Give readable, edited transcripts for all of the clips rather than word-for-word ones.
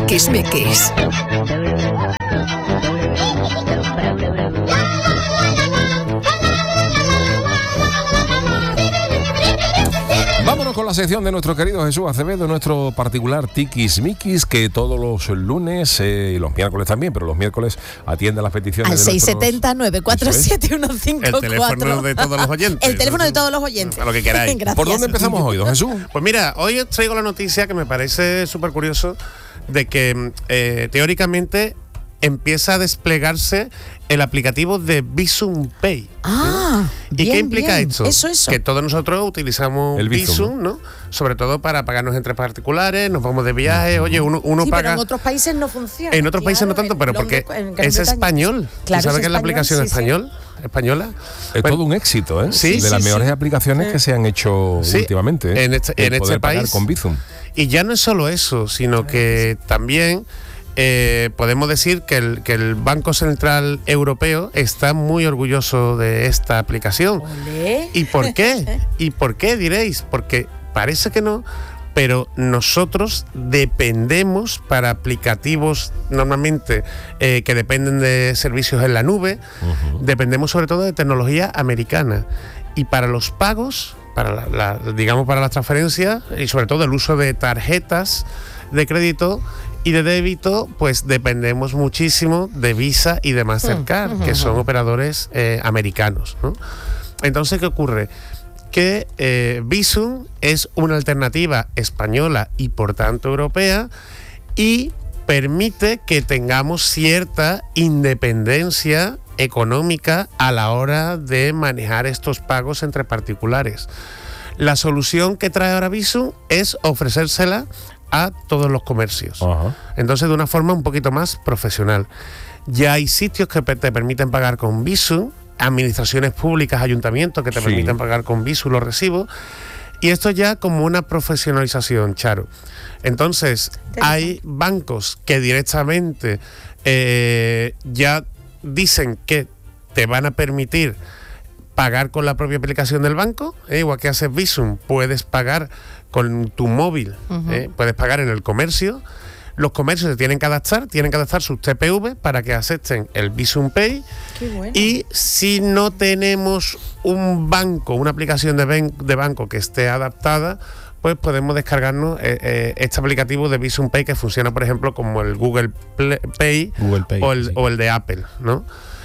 Tiquismiquis. Vámonos con la sección de nuestro querido Jesús Acevedo, nuestro particular Tiquismiquis, que todos los lunes y los miércoles también, pero los miércoles atiende a las peticiones al de 670-947-154. El teléfono de todos los oyentes. El teléfono de todos los oyentes. A lo que queráis. Gracias. ¿Por dónde empezamos hoy, don Jesús? Pues mira, hoy os traigo la noticia que me parece súper curioso de que teóricamente empieza a desplegarse el aplicativo de Bizum Pay. ¿Y bien, qué implica bien. esto? Eso. Que todos nosotros utilizamos El Bizum, Bizum, ¿no? Sobre todo para pagarnos entre particulares, nos vamos de viaje, oye, uno Sí, paga... pero en otros países no funciona. En otros países no tanto, pero porque es español. Claro, ¿Tú sabes es que es la aplicación español, española? Es Bueno, todo un éxito, ¿eh? Sí, de las sí, mejores aplicaciones que se han hecho Sí, últimamente. en este poder pagar país. con Bizum. Y ya no es solo eso, sino que también podemos decir que el Banco Central Europeo está muy orgulloso de esta aplicación. Olé. ¿Y por qué? ¿Y por qué diréis? Porque parece que no, pero nosotros dependemos para aplicativos normalmente que dependen de servicios en la nube, dependemos sobre todo de tecnología americana. Y para los pagos, digamos para las transferencias y sobre todo el uso de tarjetas de crédito y de débito, pues dependemos muchísimo de Visa y de Mastercard, que son operadores americanos, ¿no? Entonces, ¿qué ocurre? Que Bizum es una alternativa española y por tanto europea y permite que tengamos cierta independencia económica a la hora de manejar estos pagos entre particulares. La solución que trae ahora Bizum es ofrecérsela a todos los comercios. Entonces, de una forma un poquito más profesional. Ya hay sitios que te permiten pagar con Bizum, administraciones públicas, ayuntamientos que te permiten pagar con Bizum los recibos, y esto ya como una profesionalización, Charo. Entonces, hay bancos que directamente ya dicen que te van a permitir pagar con la propia aplicación del banco, igual que haces Bizum, puedes pagar con tu móvil, puedes pagar en el comercio. Los comercios se tienen que adaptar sus TPV para que acepten el Bizum Pay. Qué bueno. Y si no tenemos un banco, una aplicación de banco que esté adaptada, pues podemos descargarnos este aplicativo de Bizum Pay que funciona, por ejemplo, como el Google Pay o el de Apple, ¿no?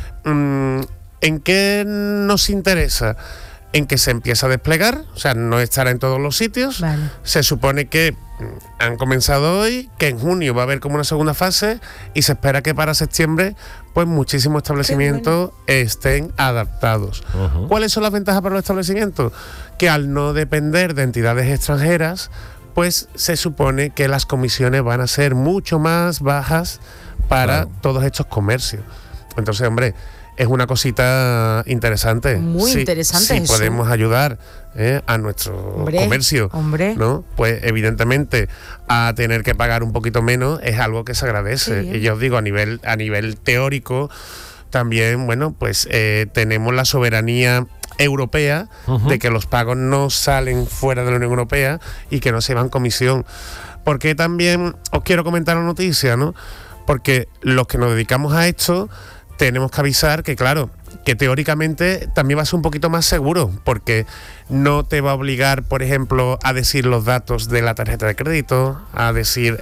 ¿En qué nos interesa? En que se empieza a desplegar, o sea, no estará en todos los sitios. Vale. Se supone que han comenzado hoy, que en junio va a haber como una segunda fase y se espera que para septiembre pues muchísimos establecimientos estén adaptados. ¿Cuáles son las ventajas para los establecimientos? Que al no depender de entidades extranjeras, pues se supone que las comisiones van a ser mucho más bajas para todos estos comercios. Entonces, hombre, es una cosita interesante. Muy interesante. Si podemos ayudar a nuestro comercio, ¿no? Pues evidentemente a tener que pagar un poquito menos es algo que se agradece. Y yo os digo, a nivel teórico, también, bueno, pues tenemos la soberanía europea de que los pagos no salen fuera de la Unión Europea y que no se van comisión. Porque también os quiero comentar la noticia, ¿no? Porque los que nos dedicamos a esto tenemos que avisar que, claro, que teóricamente también va a ser un poquito más seguro, porque no te va a obligar, por ejemplo, a decir los datos de la tarjeta de crédito, a decir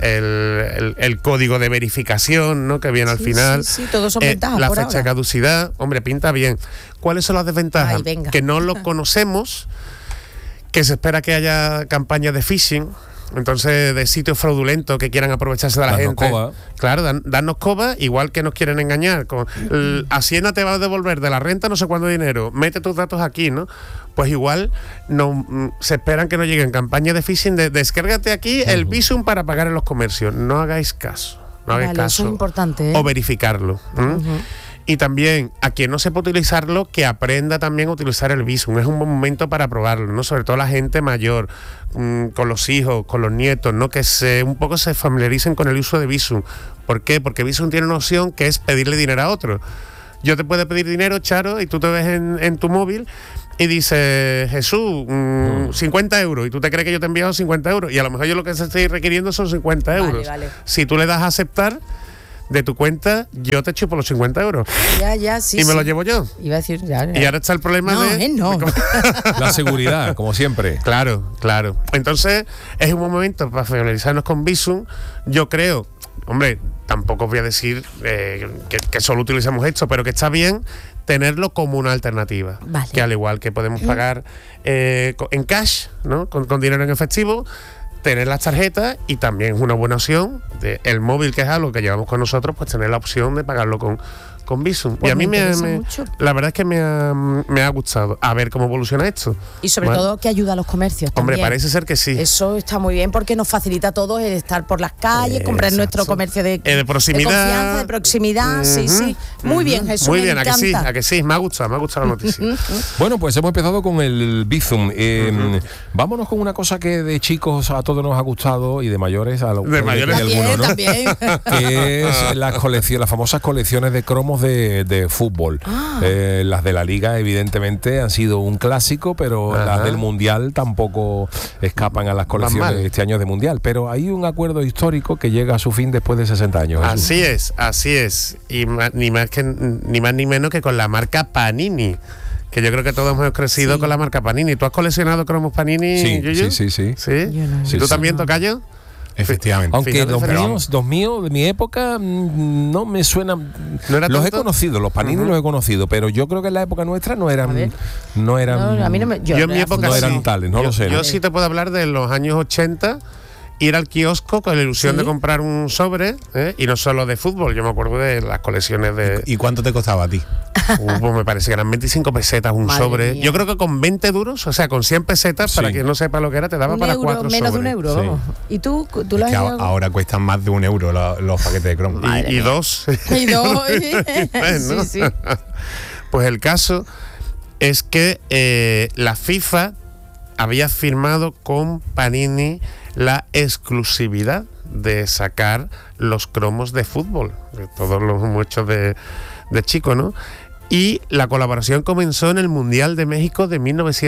el código de verificación, ¿no?, que viene al final. Sí, todos son ventajas. La por fecha de ahora. caducidad. Hombre, pinta bien. ¿Cuáles son las desventajas? Ay, venga. Que no lo conocemos, que se espera que haya campañas de phishing, entonces de sitios fraudulentos que quieran aprovecharse de la gente. Coba. Claro, darnos coba, igual que nos quieren engañar. Hacienda te va a devolver de la renta no sé cuánto dinero, mete tus datos aquí, ¿no? Pues igual se esperan que no lleguen campañas de phishing de descárgate aquí el Bizum para pagar en los comercios. No hagáis caso. No hagáis caso. Eso es importante, O verificarlo. Y también, a quien no sepa utilizarlo, que aprenda también a utilizar el Bizum. Es un buen momento para probarlo, ¿no? Sobre todo la gente mayor, con los hijos, con los nietos, ¿no? Que un poco se familiaricen con el uso de Bizum. ¿Por qué? Porque Bizum tiene una opción que es pedirle dinero a otro. Yo te puedo pedir dinero, Charo, y tú te ves en tu móvil y dice, Jesús, 50 euros, y tú te crees que yo te he enviado 50 euros, y a lo mejor yo lo que se estoy requiriendo son 50 euros. Vale. Si tú le das a aceptar de tu cuenta, yo te chupo los 50 euros. Ya, sí. Y me lo llevo yo. Iba a decir, ya. Y ahora está el problema No. La seguridad, como siempre. Claro. Entonces, es un buen momento para familiarizarnos con Bizum. Yo creo, hombre, tampoco os voy a decir que solo utilizamos esto, pero que está bien tenerlo como una alternativa. Vale. Que al igual que podemos pagar en cash, ¿no? Con dinero en efectivo, tener las tarjetas, y también es una buena opción el móvil, que es algo que llevamos con nosotros, pues tener la opción de pagarlo con Bizum. Pues y a mí me interesa mucho. la verdad es que me ha gustado. A ver cómo evoluciona esto. Y sobre ¿Vale? todo que ayuda a los comercios Hombre, también. parece ser que sí. Eso está muy bien porque nos facilita a todos el estar por las calles, comprar Exacto. nuestro comercio de proximidad. de confianza, de proximidad. Sí. Muy bien, Jesús. Muy me bien, encanta. ¿a que sí? Me ha gustado la noticia. Bueno, pues hemos empezado con el Bizum. Vámonos con una cosa que de chicos a todos nos ha gustado y de mayores a los De mayores También. Que es las famosas colecciones de cromos de fútbol. Las de la Liga, evidentemente, han sido un clásico, pero las del Mundial tampoco escapan a las colecciones de este año de Mundial. Pero hay un acuerdo histórico que llega a su fin después de 60 años. Así es. Y ni más ni menos que con la marca Panini. Que yo creo que todos hemos crecido con la marca Panini. ¿Tú has coleccionado cromos Panini, Yuyu? Sí. ¿Sí? Yo no. ¿Y tú también, Tocayo? Efectivamente. Aunque Fíjate, los míos de mi época no me suenan. ¿No era los he tanto? conocido, los Panini los he conocido, pero yo creo que en la época nuestra no eran. A ver. No eran. No, a mí no me. Yo en mi época no sí. eran tales, no lo sé. Yo sí te puedo hablar de los años 80, ir al kiosco con la ilusión de comprar un sobre, y no solo de fútbol. Yo me acuerdo de las colecciones de... ¿Y cuánto te costaba a ti? Pues me parece que eran 25 pesetas un Madre sobre. mía. Yo creo que con 20 duros, o sea, con 100 pesetas, para Sí. quien no sepa lo que era, te daba un para euro, 4 menos sobres. de un euro, Sí. vamos. ¿Y tú lo Es has que llegado? ahora cuestan más de €1 los paquetes de cromos. Y dos. Y dos. Bueno. Sí. Pues el caso es que la FIFA había firmado con Panini la exclusividad de sacar los cromos de fútbol, de todos los muchos de chicos, ¿no? Y la colaboración comenzó en el Mundial de México de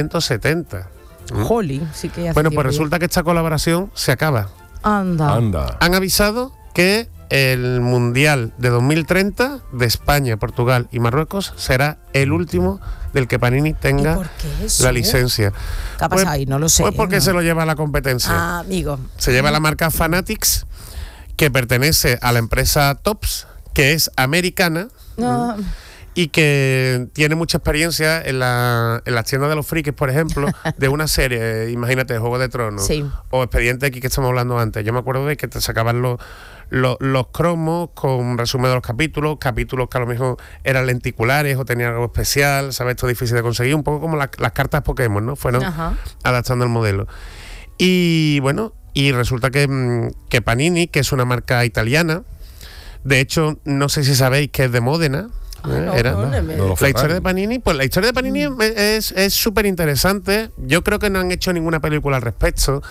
1970. Jolly, sí que hace Bueno, pues tiempo resulta que esta colaboración se acaba. ya. Anda. Han avisado que el Mundial de 2030 de España, Portugal y Marruecos será el último del que Panini ¿Y tenga por qué eso? la licencia. ¿Qué ha pasado ahí? No lo sé. Pues porque ¿no? se lo lleva la competencia. Ah, amigo. Se lleva la marca Fanatics, que pertenece a la empresa Topps, que es americana. No. Y que tiene mucha experiencia en las tiendas de los frikis, por ejemplo, de una serie, imagínate, Juego de Tronos, Sí. o Expediente X que estamos hablando antes. Yo me acuerdo de que te sacaban los cromos con resumen de los capítulos que a lo mejor eran lenticulares o tenían algo especial, ¿sabes? Esto es difícil de conseguir, un poco como las cartas Pokémon, ¿no? Fueron Ajá. adaptando el modelo. Y bueno, y resulta que Panini, que es una marca italiana, de hecho, no sé si sabéis que es de Módena. No, Era no, no, la historia de Panini, pues la historia de Panini es súper interesante. Yo creo que no han hecho ninguna película al respecto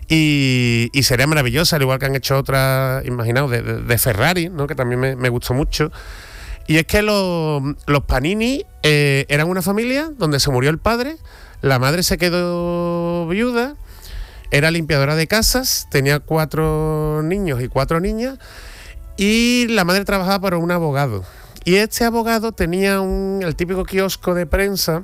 y sería maravillosa, al igual que han hecho otra, imaginaos, de Ferrari, ¿no? Que también me gustó mucho. Y es que los Panini eran una familia donde se murió el padre, la madre se quedó viuda, era limpiadora de casas, tenía 4 niños y 4 niñas, y la madre trabajaba para un abogado. Y este abogado tenía el típico kiosco de prensa,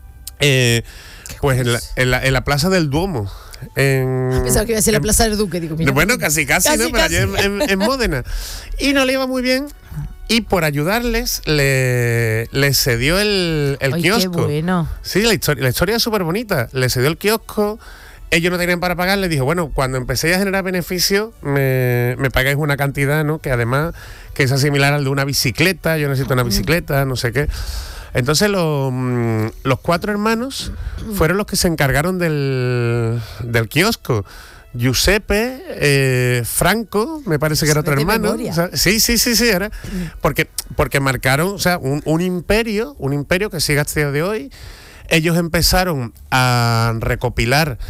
pues en la plaza del Duomo. Pensaba que iba a ser la Plaza del Duque. Digo, mira, Bueno, casi, ¿no? Pero allí en Módena. Y no le iba muy bien. Y por ayudarles, le cedió el Ay, kiosco. qué bueno. Sí, la historia es súper bonita. Le cedió el kiosco. Ellos no tenían para pagar, les dijo, bueno, cuando empecéis a generar beneficios, me pagáis una cantidad, ¿no? Que además que es similar al de una bicicleta, yo necesito una bicicleta, no sé qué. Entonces los 4 hermanos fueron los que se encargaron del kiosco. Giuseppe, Franco, me parece que era otro De hermano. memoria. O sea, sí, era. Porque marcaron, o sea, un imperio que sigue hasta el día de hoy. Ellos empezaron a recopilar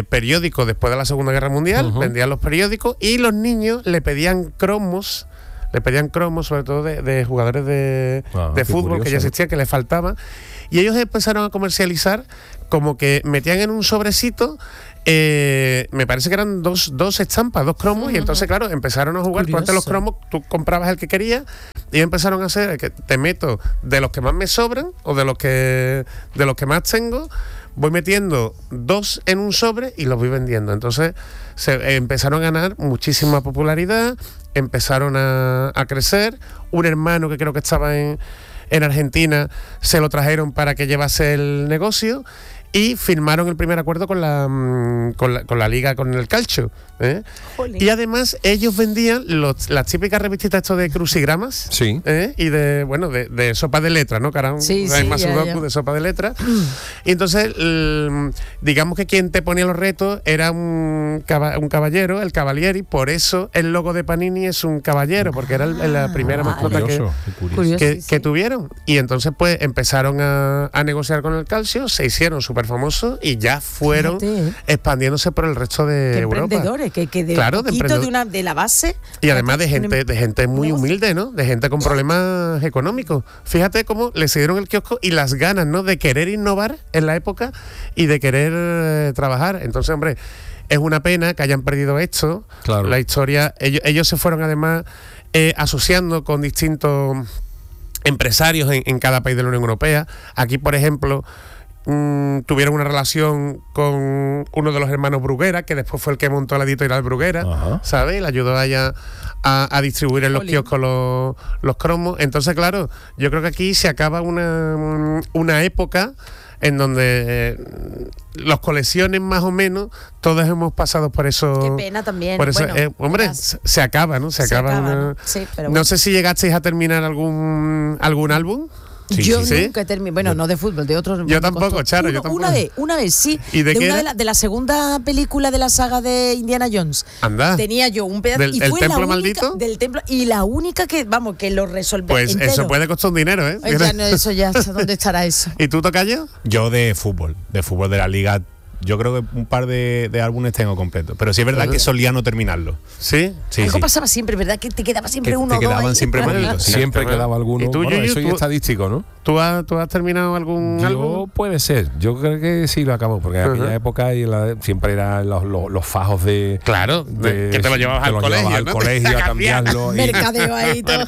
periódicos después de la Segunda Guerra Mundial, vendían los periódicos y los niños le pedían cromos le pedían cromos, sobre todo de jugadores de qué fútbol curioso, que ya existía, que les faltaba. Y ellos empezaron a comercializar como que metían en un sobrecito, me parece que eran dos estampas, 2 cromos, y entonces, claro, empezaron a jugar. Tú antes los cromos, tú comprabas el que querías, y empezaron a hacer que te meto de los que más me sobran, o de los que más tengo, voy metiendo 2 en un sobre y los voy vendiendo. Entonces empezaron a ganar muchísima popularidad, empezaron a crecer. Un hermano que creo que estaba en Argentina se lo trajeron para que llevase el negocio y firmaron el primer acuerdo con la liga, con el calcio, ¿eh? Y además ellos vendían las típicas revistitas esto de crucigramas, Sí. y de sopa de letras, ¿no? Que ahora hay más sudoku de sopa de letras. Y entonces digamos que quien te ponía los retos era un caballero, el Cavalieri. Por eso el logo de Panini es un caballero, porque era la primera mascota que tuvieron. Y entonces pues empezaron a negociar con el calcio, se hicieron súper famosos y ya fueron expandiéndose por el resto de Europa. Emprendedores, que de poquito de la base. Y además de gente muy humilde, ¿no? De gente con problemas económicos. Fíjate cómo le cedieron el kiosco y las ganas, ¿no? De querer innovar en la época y de querer trabajar. Entonces, hombre, es una pena que hayan perdido esto. Claro. La historia, ellos se fueron además asociando con distintos empresarios en cada país de la Unión Europea. Aquí, por ejemplo, tuvieron una relación con uno de los hermanos Bruguera, que después fue el que montó la editorial Bruguera, ¿sabes? Le ayudó a ella a distribuir en los kioscos los cromos. Entonces, claro, yo creo que aquí se acaba una época en donde los colecciones más o menos todos hemos pasado por eso. Qué pena también. Por eso, bueno, hombre, se acaba, ¿no? Se acaba. ¿no? Sí, pero No sé si llegasteis a terminar algún álbum. Yo nunca he terminado, bueno, no de fútbol, de otros. Yo tampoco, Charo, yo tampoco. Una vez, sí. ¿Y de qué de la segunda película de la saga de Indiana Jones. Anda. Tenía yo un pedazo. ¿Del templo maldito? Del templo. Y la única que lo resolví. Pues entero. eso puede costar un dinero, ¿eh? Eso ya, ¿dónde estará eso? ¿Y tú, Tocayo? Yo de fútbol de la liga. Yo creo que un par de álbumes tengo completos. Pero sí es verdad que solía no terminarlo. ¿Sí? Algo pasaba siempre, ¿verdad? Que te quedaba siempre uno o te dos. quedaban siempre malditos. Siempre quedaba alguno. ¿Y tú, Bueno, Yuyu, eso es estadístico, ¿no? ¿Tú has terminado algún álbum? Puede ser. Yo creo que sí lo acabo, porque en aquella época siempre eran los fajos de... Claro, que te lo llevabas al colegio, al ¿no? colegio a cambiarlo. Mercadeo ahí todo.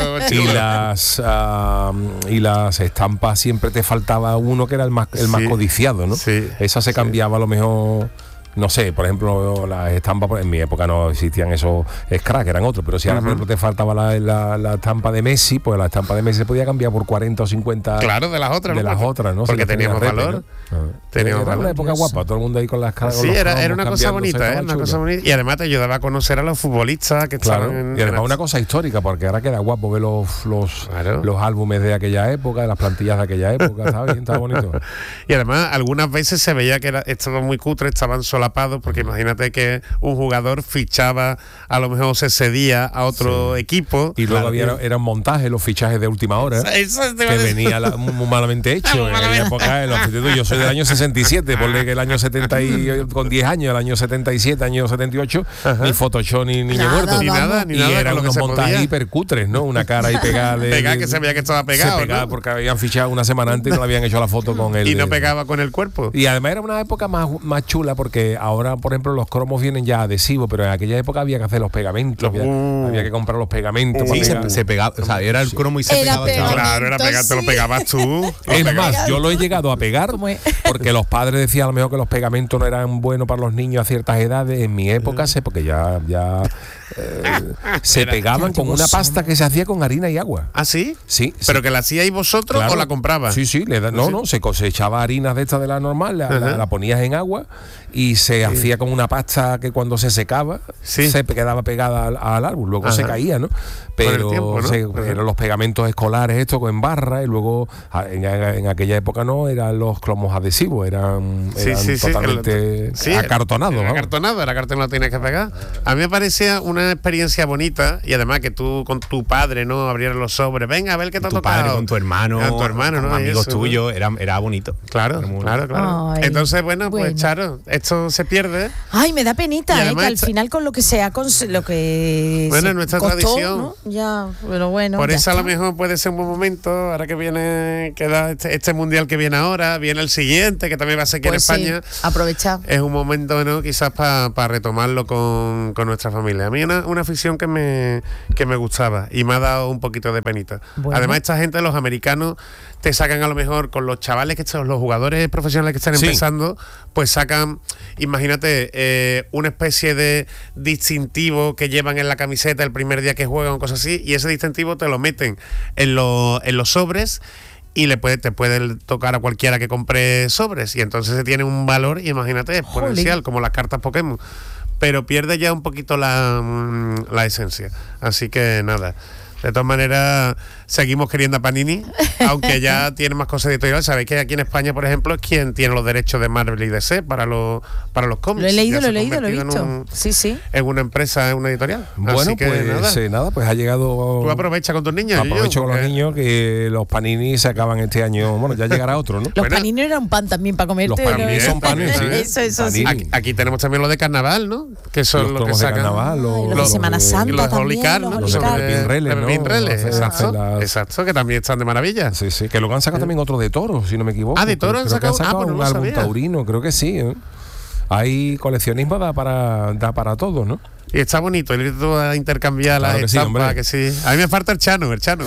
Y las estampas siempre te faltaba uno que era el más codiciado, ¿no? Sí, Esa se cambiaba a lo mejor. No sé, por ejemplo, las estampas, en mi época no existían esos scratch, eran otros, pero si ahora, por ejemplo, te faltaba la estampa de Messi, pues la estampa de Messi se podía cambiar por 40 o 50. Claro, de las otras, ¿no? Porque teníamos valor. Teníamos una época guapa, todo el mundo ahí con las caras. Sí, era una cosa bonita, una cosa bonita. Y además te ayudaba a conocer a los futbolistas que estaban y además una cosa histórica, porque ahora queda guapo ver los álbumes de aquella época, de las plantillas de aquella época, ¿sabes? Bien, está bonito. Y además, algunas veces se veía que estaban muy cutres, estaban solapados, porque imagínate que un jugador fichaba, a lo mejor se cedía a otro equipo. Y luego eran montajes, los fichajes de última hora, que venía muy malamente hecho. En aquella época, yo soy del año 67, ponle que el año 70 con 10 años, el año 77, año 78, ni Photoshop ni niño muerto. Ni nada. Y eran unos montajes hipercutres, ¿no? Una cara ahí pegada. Pegada que se veía que estaba pegado. Se pegaba, ¿no? Porque habían fichado una semana antes y no le habían hecho la foto con él. Y no pegaba con el cuerpo. Y además era una época más chula, porque ahora, por ejemplo, los cromos vienen ya adhesivos, pero en aquella época había que hacer los pegamentos. Había que comprar los pegamentos. Sí, se pegaba. O sea, era el cromo y se pegaba. Claro, era pegar, te lo pegabas tú. Es más, yo lo he llegado a pegar porque los padres decían a lo mejor que los pegamentos no eran buenos para los niños a ciertas edades. En mi época porque ya se pegaban con una pasta que se hacía con harina y agua. ¿Ah, sí? Sí. ¿Pero que la hacíais vosotros o la comprabas? Sí, se cosechaba harinas de esta de la normal, la ponías en agua y se hacía como una pasta que cuando se secaba se quedaba pegada al árbol, luego se caía, ¿no? Pero tiempo, ¿no? Eran los pegamentos escolares estos en barra, y luego en aquella época no eran los cromos adhesivos, eran totalmente acartonados. Era cartonado, tienes que pegar. A mí me parecía una experiencia bonita y además que tú con tu padre, ¿no? Abrieras los sobres, venga a ver qué te ha tu tocado. padre, con tu hermano, ¿no? con amigos Eso, tuyos, era bonito. Claro, Era muy- claro. Ay, Entonces, bueno, pues bueno. Charo, esto se pierde. Ay, me da penita, Y que además al esta- final con lo que sea, lo que Bueno, se nuestra costó, tradición. ¿no? Ya, pero bueno. Por ya eso a lo está. mejor puede ser un buen momento, ahora que viene, queda este mundial que viene ahora, viene el siguiente, que también va a ser aquí Pues en sí, España. aprovechar. Es un momento, ¿no? Quizás para retomarlo con nuestra familia. A mí una afición que me gustaba y me ha dado un poquito de penita. Bueno. Además, esta gente, los americanos, te sacan a lo mejor con los chavales los jugadores profesionales que están Sí. empezando, pues sacan, imagínate, una especie de distintivo que llevan en la camiseta el primer día que juegan o cosas así, y ese distintivo te lo meten en los sobres y te puede tocar a cualquiera que compre sobres, y entonces se tiene un valor, imagínate, exponencial, como las cartas Pokémon, pero pierde ya un poquito la esencia. Así que nada, de todas maneras seguimos queriendo a Panini, aunque ya tiene más cosas editoriales. Sabéis que aquí en España, por ejemplo, es quien tiene los derechos de Marvel y DC para los cómics. Lo he leído, Ya lo he se ha visto. convertido Sí. en una empresa, en una editorial. Bueno, Así que pues nada, pues ha llegado. tú aprovecha con tus niños. Aprovecho con los porque- niños que los panini se acaban este año. Bueno, ya llegará otro, ¿no? Los Bueno, panini eran un pan también para comerte. los panini ¿no? son panes, sí. Eso sí. Panini. Aquí tenemos también lo de carnaval, ¿no? Que son Los los que cromos de sacan. carnaval, Los de Semana Santa los también, Holy Card, los ¿no? Holy Los Card. de Pinreles, ¿no? Pinreles, Hace exacto. las- Exacto, que también están de maravilla. Sí, sí, que luego han sacado también otro de toros, si no me equivoco. Ah, ¿de toros han Creo que sacado? Ah, pues no un lo álbum sabía. taurino, creo que sí. ¿eh? Hay coleccionismo da para todo, ¿no? Y está bonito ir tú a intercambiar Claro las que sí, estampas, hombre. que sí. A mí me falta el Chano. El Chano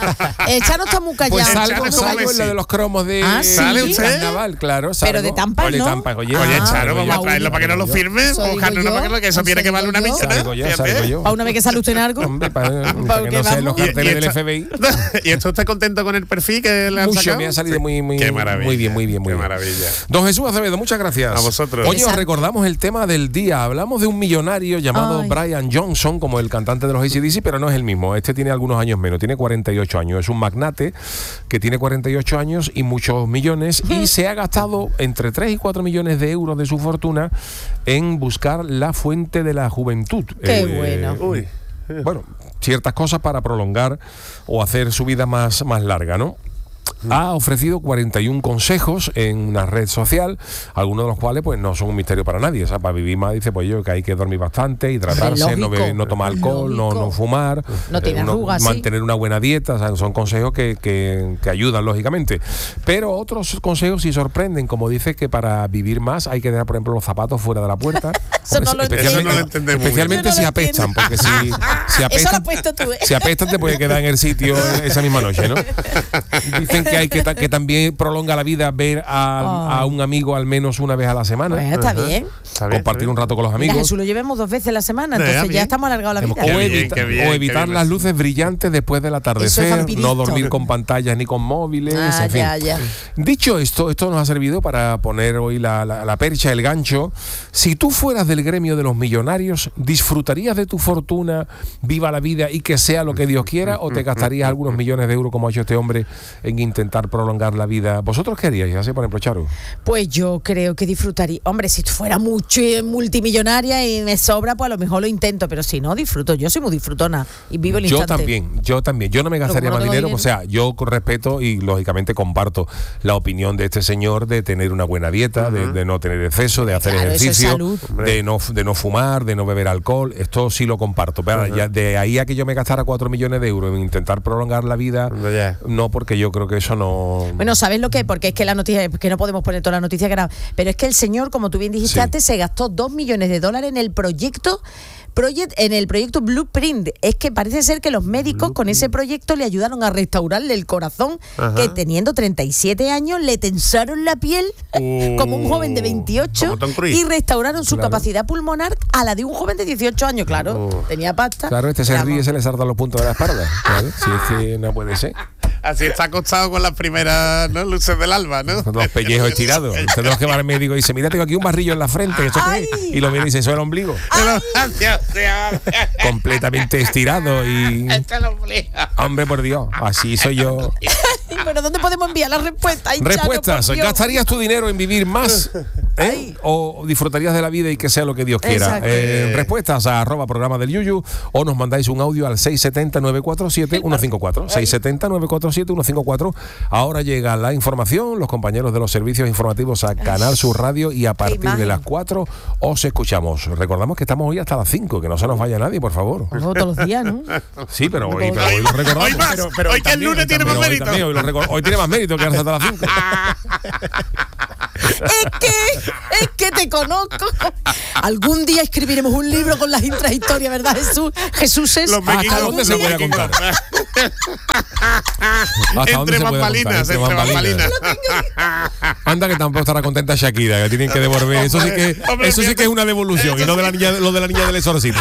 está muy callado. Pues Chano salgo es como en lo Messi. de los cromos de Ah, ¿sí? ¿Sale usted? carnaval, claro. Salgo. Pero de Tampa, De ¿no? Tampa, oye. Oye, Ah, Chano, vamos a la traerlo para que no lo única. firme. Eso digo Ojalá no, yo. para que eso tiene que valer una Eso digo millonada. Salgo yo, salgo yo. Para una vez que sale usted en algo. Hombre, para que que no sean los vamos. carteles del FBI. ¿Y esto está contento con el perfil que le han Mucho, sacado? me ha salido muy Qué maravilla. muy bien. Qué maravilla. Don Jesús Acevedo, muchas gracias. A vosotros. Oye, os Exacto. recordamos el tema del día. Hablamos de un millonario llamado Ay. Brian Johnson, como el cantante de los AC/DC, pero no es el mismo. Este tiene algunos años menos, tiene 48 años. Es un magnate que tiene 48 años y muchos millones y se ha gastado entre 3 y 4 millones de euros de su fortuna en buscar la fuente de la juventud. Qué bueno. Uy. Bueno, ciertas cosas para prolongar o hacer su vida más larga, ¿no? Ha ofrecido 41 consejos en una red social, algunos de los cuales pues no son un misterio para nadie. O sea, para vivir más dice pues yo que hay que dormir bastante, hidratarse, Lógico. no tomar alcohol, no Lógico. fumar, No tiene arrugas, sí. mantener una buena dieta. O sea, son consejos que ayudan lógicamente. Pero otros consejos sí sorprenden, como dice que para vivir más hay que dejar, por ejemplo, los zapatos fuera de la puerta. Eso no lo entiendo. Eso no lo entendemos muy especialmente bien. si Yo no lo apestan, porque si Eso lo apestan, has puesto tú, ¿eh? si apestan te puede quedar en el sitio esa misma noche, ¿no? Dicen que hay que también prolonga la vida ver a un amigo al menos una vez a la semana. Pues está bien. Está bien, Compartir está un rato con los Mira, amigos. Jesús, lo llevemos 2 veces a la semana, Ya, entonces bien. ya estamos alargados la vida. Qué O, bien, qué bien, qué evitar bien. las luces brillantes después del atardecer, vampirito. no dormir con pantallas ni con móviles, Ah, en fin. ya. Dicho esto nos ha servido para poner hoy la percha, el gancho. Si tú fueras del gremio de los millonarios, ¿disfrutarías de tu fortuna, viva la vida y que sea lo que Dios quiera, o te gastarías algunos millones de euros como ha hecho este hombre en intentar prolongar la vida? ¿Vosotros qué haríais? Así, por ejemplo, Charo. Pues yo creo que disfrutaría. Hombre, si fuera mucho multimillonaria y me sobra, pues a lo mejor lo intento, pero si no, disfruto. Yo soy muy disfrutona y vivo el Yo instante. también. Yo no me gastaría como no más tengo dinero. O sea, yo respeto y lógicamente comparto la opinión de este señor de tener una buena dieta, de no tener exceso, de hacer Claro, eso es ejercicio, salud. de no fumar, de no beber alcohol. Esto sí lo comparto. Pero ya de ahí a que yo me gastara 4 millones de euros en intentar prolongar la vida, Ya. no, porque yo creo que eso no... Bueno, ¿sabes lo que? Porque es que la noticia, que no podemos poner toda la noticia que era, pero es que el señor, como tú bien dijiste Sí. antes, se gastó $2 millones en el proyecto Blueprint. Es que parece ser que los médicos con ese proyecto le ayudaron a restaurarle el corazón, Ajá. que teniendo 37 años le tensaron la piel como un joven de 28 Como Tom Cruise. y restauraron su Claro. capacidad pulmonar a la de un joven de 18 años, claro. Tenía pasta. Claro, este se Vamos. ríe y se le saltan los puntos de la espalda. ¿Vale? Si es que no puede ser. Así está acostado con las primeras, ¿no?, luces del alba, ¿no? Con los pellejos estirados. Usted los que va al médico y dice, mira, tengo aquí un barrillo en la frente. ¿Esto qué es? Ay. Y lo mira y dice, eso es el ombligo. Completamente estirado y... Hombre, por Dios, así soy yo. Pero ¿dónde podemos enviar la respuesta? Ay, Charo, Respuestas. por Dios. ¿Gastarías tu dinero en vivir más ¿O disfrutarías de la vida y que sea lo que Dios quiera? Respuestas a @programa del Yuyu, o nos mandáis un audio al 670-947-154. 670-947-154. Ahora llega la información, los compañeros de los servicios informativos a Canal Sur Radio, y a partir de las 4 os escuchamos. Recordamos que estamos hoy hasta las 5, que no se nos vaya nadie, por favor. Todos los días, ¿no? Sí, pero hoy lo recordamos. Hoy más, hoy que el lunes tiene más mérito. Hoy tiene más mérito que hasta las 5. Es que te conozco. Algún día escribiremos un libro con las intrahistorias, ¿verdad, Jesús? Jesús es... ¿Hasta dónde se puede contar? Entre bambalinas. Anda, que tampoco estará contenta Shakira, que tienen que devolver. Eso sí que es una devolución, y no de la niña del exorcista.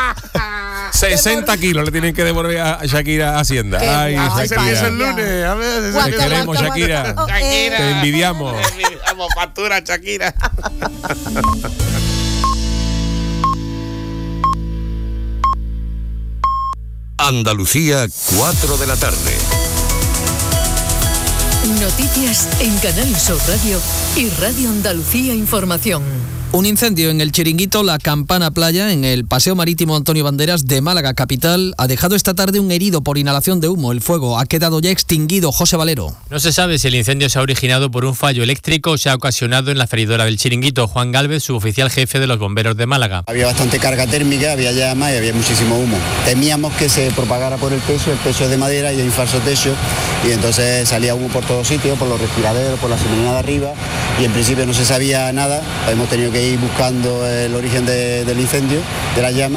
60 kilos le tienen que devolver a Shakira Hacienda. Ay, Shakira. Es el lunes. A ver, te queremos, Shakira. Te envidiamos. Factura, Shakira. Andalucía, 4 de la tarde. Noticias en Canal Sur Radio y Radio Andalucía Información. Un incendio en el chiringuito La Campana Playa, en el Paseo Marítimo Antonio Banderas de Málaga capital, ha dejado esta tarde un herido por inhalación de humo. El fuego ha quedado ya extinguido. José Valero. No se sabe si el incendio se ha originado por un fallo eléctrico o se ha ocasionado en la feridora del chiringuito. Juan Gálvez, suboficial jefe de los bomberos de Málaga. Había bastante carga térmica, había llamas y había muchísimo humo. Temíamos que se propagara por el techo es de madera y hay un falso techo, y entonces salía humo por todos sitios, por los respiraderos, por la chimenea de arriba, y en principio no se sabía nada. Hemos tenido que ir buscando el origen del incendio, de las llamas,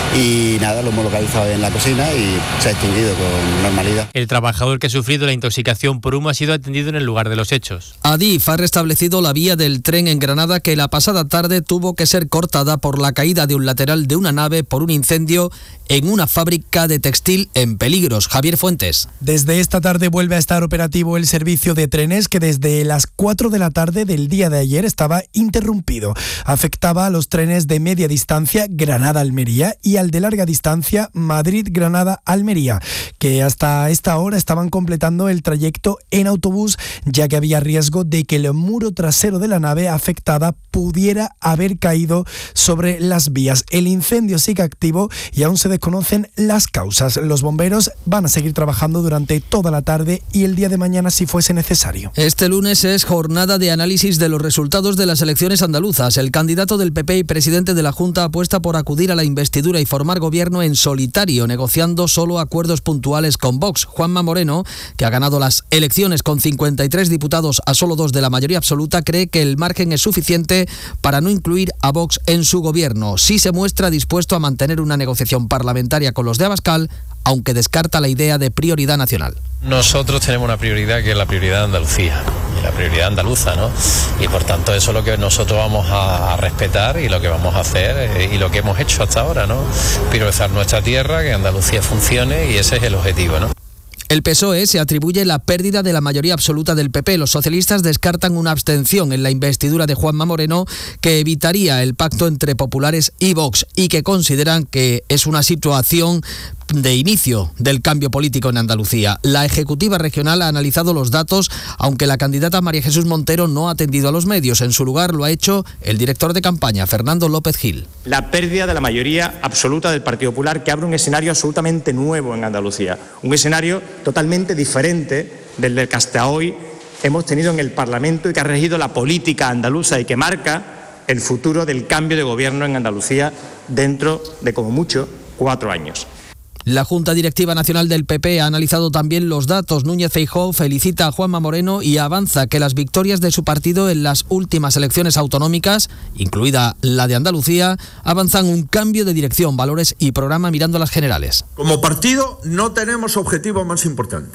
y nada, lo hemos localizado en la cocina y se ha extinguido con normalidad. El trabajador que ha sufrido la intoxicación por humo ha sido atendido en el lugar de los hechos. Adif ha restablecido la vía del tren en Granada, que la pasada tarde tuvo que ser cortada por la caída de un lateral de una nave por un incendio en una fábrica de textil en Peligros. Javier Fuentes. Desde esta tarde vuelve a estar operativo el servicio de trenes, que desde las 4 de la tarde del día de ayer estaba interrumpido. Afectaba a los trenes de media distancia Granada-Almería y al de larga distancia Madrid-Granada-Almería, que hasta esta hora estaban completando el trayecto en autobús, ya que había riesgo de que el muro trasero de la nave afectada pudiera haber caído sobre las vías. El incendio sigue activo y aún se desconocen las causas. Los bomberos van a seguir trabajando durante toda la tarde y el día de mañana si fuese necesario. Este lunes es jornada de análisis de los resultados de las elecciones andaluzas. El candidato del PP y presidente de la Junta apuesta por acudir a la investidura y formar gobierno en solitario, negociando solo acuerdos puntuales con Vox. Juanma Moreno, que ha ganado las elecciones con 53 diputados a solo 2 de la mayoría absoluta, cree que el margen es suficiente para no incluir a Vox en su gobierno. Sí se muestra dispuesto a mantener una negociación parlamentaria con los de Abascal, aunque descarta la idea de prioridad nacional. Nosotros tenemos una prioridad que es la prioridad de Andalucía y la prioridad andaluza, ¿no? Y por tanto eso es lo que nosotros vamos a respetar y lo que vamos a hacer y lo que hemos hecho hasta ahora, ¿no? Priorizar nuestra tierra, que Andalucía funcione, y ese es el objetivo, ¿no? El PSOE se atribuye la pérdida de la mayoría absoluta del PP. Los socialistas descartan una abstención en la investidura de Juanma Moreno, que evitaría el pacto entre populares y Vox, y que consideran que es una situación de inicio del cambio político en Andalucía. La Ejecutiva Regional ha analizado los datos, aunque la candidata María Jesús Montero no ha atendido a los medios. En su lugar lo ha hecho el director de campaña, Fernando López Gil. La pérdida de la mayoría absoluta del Partido Popular, que abre un escenario absolutamente nuevo en Andalucía, un escenario totalmente diferente del que hasta hoy hemos tenido en el Parlamento y que ha regido la política andaluza y que marca el futuro del cambio de gobierno en Andalucía dentro de, como mucho, 4 años. La Junta Directiva Nacional del PP ha analizado también los datos. Núñez Feijóo felicita a Juanma Moreno y avanza que las victorias de su partido en las últimas elecciones autonómicas, incluida la de Andalucía, avanzan un cambio de dirección, valores y programa mirando a las generales. Como partido no tenemos objetivo más importante.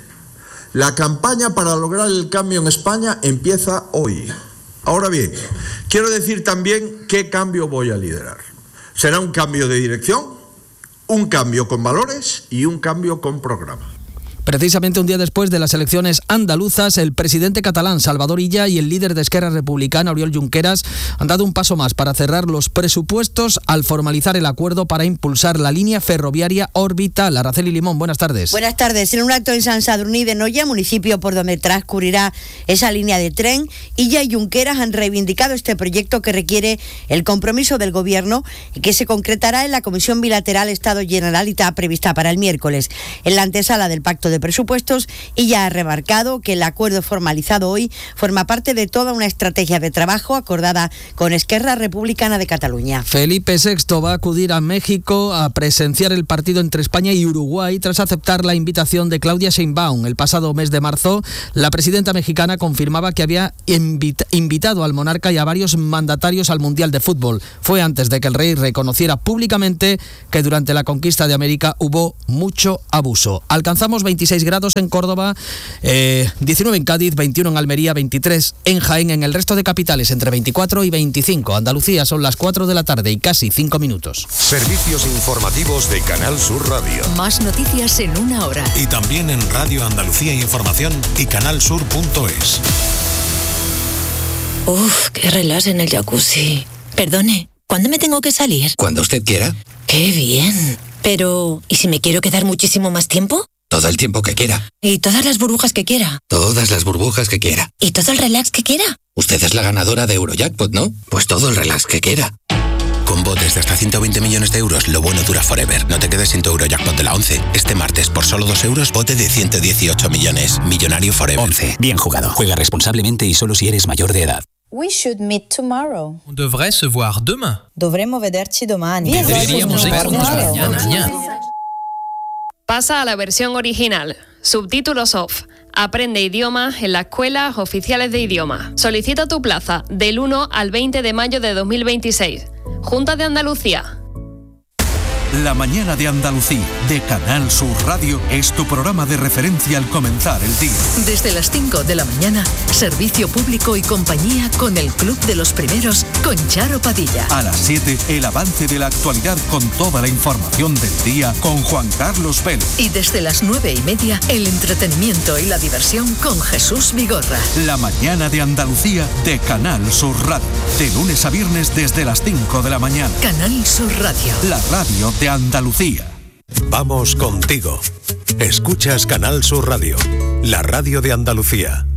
La campaña para lograr el cambio en España empieza hoy. Ahora bien, quiero decir también qué cambio voy a liderar. Será un cambio de dirección, un cambio con valores y un cambio con programa. Precisamente un día después de las elecciones andaluzas, el presidente catalán Salvador Illa y el líder de Esquerra Republicana Oriol Junqueras han dado un paso más para cerrar los presupuestos al formalizar el acuerdo para impulsar la línea ferroviaria orbital. Araceli Limón, buenas tardes. Buenas tardes. En un acto en Sant Sadurní de Noia, municipio por donde transcurrirá esa línea de tren, Illa y Junqueras han reivindicado este proyecto que requiere el compromiso del Gobierno y que se concretará en la Comisión Bilateral Estado-Generalitat prevista para el miércoles. En la antesala del pacto de presupuestos, Illa ha remarcado que el acuerdo formalizado hoy forma parte de toda una estrategia de trabajo acordada con Esquerra Republicana de Cataluña. Felipe VI va a acudir a México a presenciar el partido entre España y Uruguay tras aceptar la invitación de Claudia Sheinbaum. El pasado mes de marzo, la presidenta mexicana confirmaba que había invitado al monarca y a varios mandatarios al Mundial de Fútbol. Fue antes de que el rey reconociera públicamente que durante la conquista de América hubo mucho abuso. Alcanzamos 26 grados en Córdoba, 19 en Cádiz, 21 en Almería, 23 en Jaén. En el resto de capitales entre 24 y 25. Andalucía, son las 4 de la tarde y casi 5 minutos. Servicios informativos de Canal Sur Radio. Más noticias en una hora. Y también en Radio Andalucía Información y canalsur.es. Uf, qué relax en el jacuzzi. Perdone, ¿cuándo me tengo que salir? Cuando usted quiera. ¡Qué bien! Pero, ¿y si me quiero quedar muchísimo más tiempo? Todo el tiempo que quiera. ¿Y todas las burbujas que quiera? Todas las burbujas que quiera. ¿Y todo el relax que quiera? Usted es la ganadora de Eurojackpot, ¿no? Pues todo el relax que quiera. Con botes de hasta 120 millones de euros, lo bueno dura forever. No te quedes sin tu Eurojackpot de la 11. Este martes, por solo 2 euros, bote de 118 millones. Millonario forever. 11. Bien jugado. Juega responsablemente y solo si eres mayor de edad. We should meet tomorrow. On devrait se voir demain. Dovremmo vederci domani. Deberíamos vernos mañana. Pasa a la versión original. Subtítulos off. Aprende idiomas en las escuelas oficiales de idioma. Solicita tu plaza del 1 al 20 de mayo de 2026. Junta de Andalucía. La mañana de Andalucía, de Canal Sur Radio, es tu programa de referencia al comenzar el día. Desde las 5 de la mañana, servicio público y compañía con el Club de los Primeros, con Charo Padilla. A las 7, el avance de la actualidad con toda la información del día con Juan Carlos Vélez. Y desde las 9:30, el entretenimiento y la diversión con Jesús Vigorra. La mañana de Andalucía, de Canal Sur Radio. De lunes a viernes desde las 5 de la mañana. Canal Sur Radio. La radio de Andalucía. Vamos contigo. Escuchas Canal Sur Radio, la radio de Andalucía.